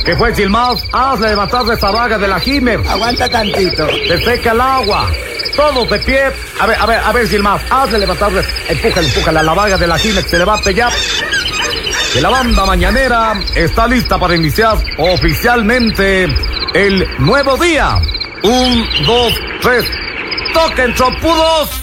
¿Qué fue, Silmaz? Hazle levantar de esa vaga de la Jimer. Aguanta tantito. Se seca el agua. Todos de pie. A ver, Silmaz. Hazle levantar. Empújale a la vaga de la Jimer. Se levante ya. Que la banda mañanera está lista para iniciar oficialmente el nuevo día. 1, 2, 3. ¡Toquen, trompudos!